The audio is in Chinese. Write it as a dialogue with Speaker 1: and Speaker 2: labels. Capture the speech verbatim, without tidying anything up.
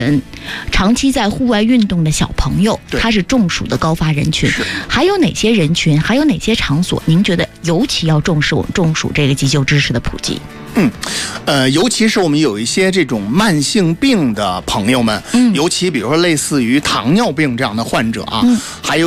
Speaker 1: 嗯，长期在户外运动的小朋友，他是中暑的高发人群。还有哪些人群，还有哪些场所，您觉得尤其要重视我们中暑这个急救知识的普及？
Speaker 2: 嗯，呃，尤其是我们有一些这种慢性病的朋友们，嗯，尤其比如说类似于糖尿病这样的患者啊，嗯，还有。